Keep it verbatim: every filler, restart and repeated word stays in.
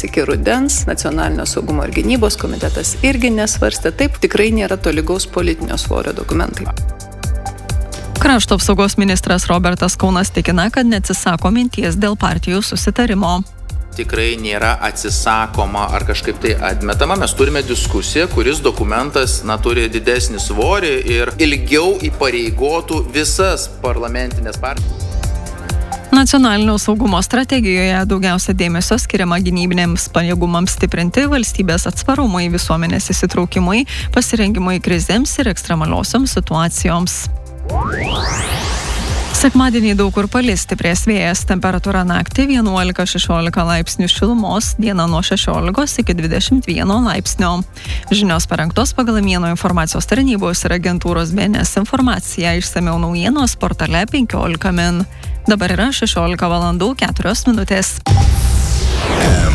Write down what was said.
iki rudens. Nacionalinio saugumo ir gynybos komitetas irgi nesvarstė. Taip, tikrai nėra tolygaus politinio svorio dokumentai. Krašto apsaugos ministras Robertas Kaunas tikina, kad neatsisako minties dėl partijų susitarimo. Tikrai nėra atsisakoma ar kažkaip tai atmetama. Mes turime diskusiją, kuris dokumentas na, turi didesnį svorį ir ilgiau įpareigotų visas parlamentinės partijas. Nacionalinio saugumo strategijoje daugiausia dėmesio skiriama gynybinėms pajėgumams stiprinti, valstybės atsparumui, visuomenės įsitraukimui, pasirengimui krizėms ir ekstremaliosioms situacijoms. Sekmadienį daug kur palis stiprės vėjas, temperatūra naktį vienuolika šešiolika laipsnių šilumos, dieną nuo šešiolikos iki dvidešimt vieno laipsnio. Žinios parengtos pagal Mieno informacijos tarnybos ir agentūros B N S informaciją, išsamiau naujienos portale penkiolika min. Dabar yra šešiolika valandų keturios minutės.